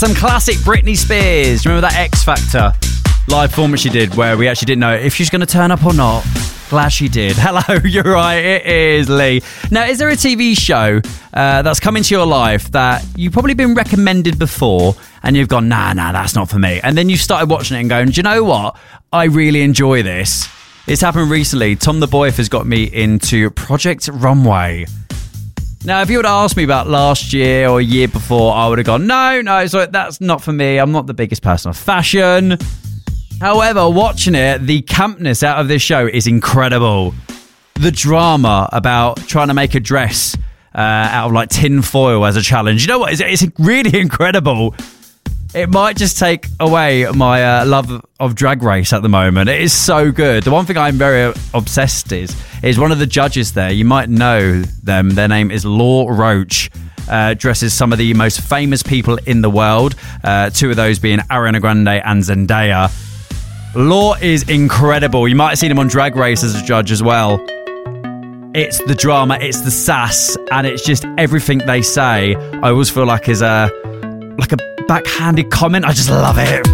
Some classic Britney Spears. Remember that X Factor live performance she did where we actually didn't know if she's going to turn up or not? Glad she did. Hello, you're right, it is Lee. Now, is there a TV show that's come into your life that you've probably been recommended before and you've gone, nah, that's not for me? And then you started watching it and going, do you know what? I really enjoy this. It's happened recently. Tom the Boyf has got me into Project Runway. Now, if you would have asked me about last year or a year before, I would have gone, no, so that's not for me. I'm not the biggest person of fashion. However, watching it, the campness out of this show is incredible. The drama about trying to make a dress out of like tin foil as a challenge. You know what? It's really incredible. It might just take away my love of Drag Race at the moment. It is so good. The one thing I'm very obsessed is one of the judges there. You might know them. Their name is Law Roach. Dresses some of the most famous people in the world. Two of those being Ariana Grande and Zendaya. Law is incredible. You might have seen him on Drag Race as a judge as well. It's the drama, it's the sass, and it's just everything they say. I always feel like is like a backhanded comment. I just love it.